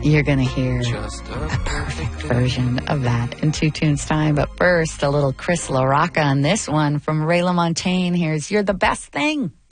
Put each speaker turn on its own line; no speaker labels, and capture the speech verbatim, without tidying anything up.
You're going to hear a perfect version of that in two tunes time. But first, a little Chris LaRocca on this one from Ray LaMontagne. Here's You're the Best Thing.